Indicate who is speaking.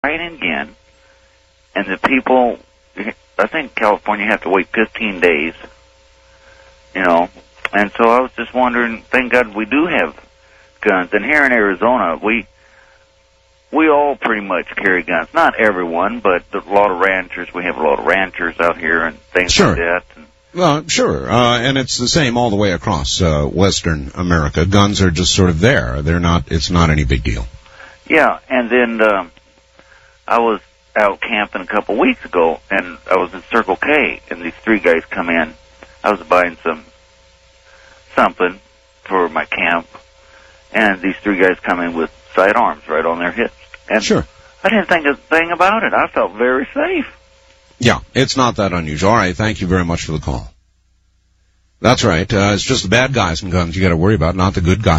Speaker 1: right again, and the people, I think California have to wait 15 days, you know, and so I was just wondering, thank God we do have guns, and here in Arizona, we all pretty much carry guns. Not everyone, but a lot of ranchers. We have a lot of ranchers out here and things like that.
Speaker 2: Well, sure, and it's the same all the way across Western America. Guns are just sort of there. They're not. It's not any big deal.
Speaker 1: Yeah, and then I was out camping a couple weeks ago, and I was in Circle K, and these three guys come in. I was buying something for my camp, and these three guys come in with sidearms right on their hips. And
Speaker 2: sure.
Speaker 1: I didn't think a thing about it. I felt very safe.
Speaker 2: Yeah, it's not that unusual. All right, thank you very much for the call. That's right. It's just the bad guys and guns you got to worry about, not the good guys.